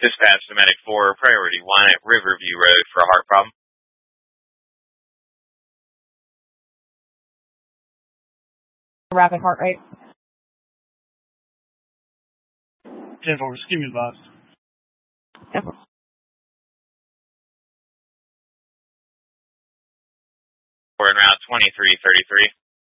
Dispatch to Medic 4, Priority 1 at Riverview Road for a heart problem. Rapid heart rate. 10-4, just give me advice. Yep. We're in route 2333.